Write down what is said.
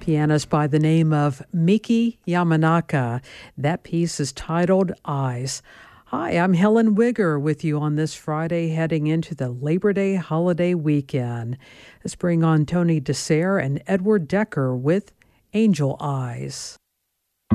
pianist by the name of Miki Yamanaka. That piece is titled Eyes. Hi, I'm Helen Wigger with you on this Friday heading into the Labor Day holiday weekend. Let's bring on Tony Dessert and Edward Decker with Angel Eyes.